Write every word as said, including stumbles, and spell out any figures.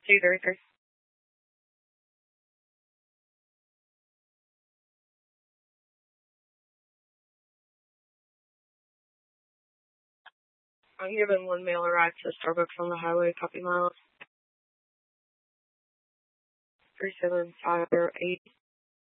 two three three. I'm giving one male a ride to Starbucks on the highway, copy miles. three seven five zero eight.